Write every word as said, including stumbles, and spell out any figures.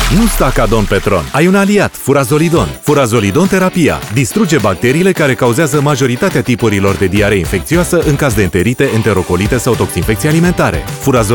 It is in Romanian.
Nu sta ca Don Petron. Ai un aliat, Furazolidon. Furazolidon terapia distruge bacteriile care cauzează majoritatea tipurilor de diaree infecțioasă în caz de enterite, enterocolite sau toxinfecții alimentare. Furazolidon